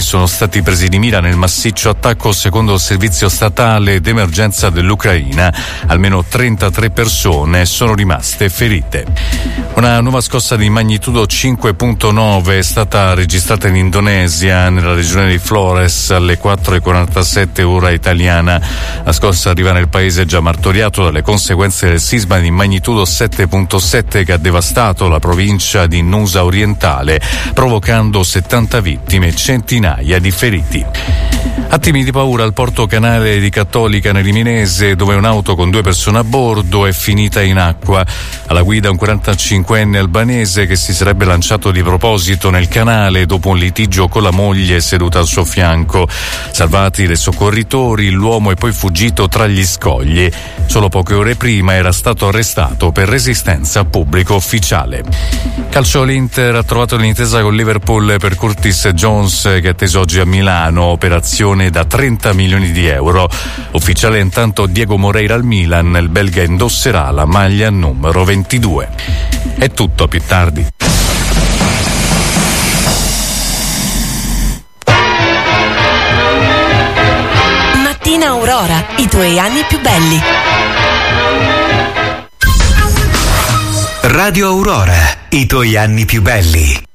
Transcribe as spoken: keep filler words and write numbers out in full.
sono stati presi di mira nel massiccio attacco secondo il servizio statale d'emergenza dell'Ucraina. Almeno trentatré persone sono rimaste ferite. Una nuova scossa di magnitudo cinque virgola nove è stata registrata in Indonesia, nella regione di Flores, alle quattro e quarantasette ora italiana. La scossa arriva nel paese già martoriato dalle conseguenze del sisma di magnitudo sette virgola sette che ha devastato la provincia di Nusa Orientale, provocando settanta vittime e centinaia di feriti. Attimi di paura al porto canale di Cattolica nel Riminese, dove un'auto con due persone a bordo è finita in acqua. Alla guida un quarantacinquenne albanese che si sarebbe lanciato di proposito nel canale dopo un litigio con la moglie seduta al suo fianco. Salvati dai soccorritori, l'uomo è poi fuggito tra gli scogli. Solo poche ore prima era stato arrestato per resistenza pubblico ufficiale. Calcio, l'Inter ha trovato l'intesa con Liverpool per Curtis Jones, che è atteso oggi a Milano, operazione da trenta milioni di euro. Ufficiale intanto Diego Moreira al Milan, il belga indosserà la maglia numero ventidue. È tutto, più tardi. Mattina Aurora, i tuoi anni più belli. Radio Aurora, i tuoi anni più belli.